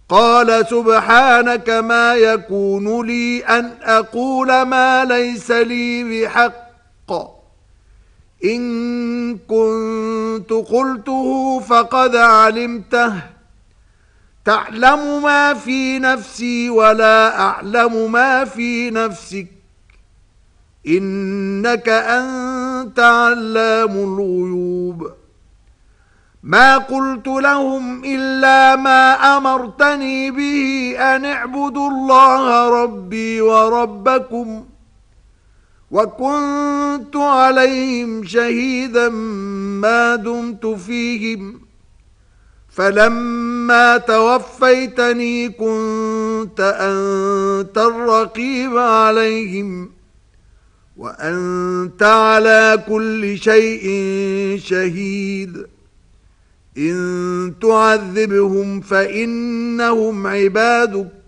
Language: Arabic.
قال سبحانك ما يكون لي أن أقول ما ليس لي بحق إن كنت قلته فقد علمته تعلم ما في نفسي ولا أعلم ما في نفسك إنك أنت علام الغيوب ما قلت لهم إلا ما أمرتني به أن اعبدوا الله ربي وربكم وكنت عليهم شهيدا ما دمت فيهم فلما توفيتني كنت أنت الرقيب عليهم وأنت على كل شيء شهيد إن تعذبهم فإنهم عبادك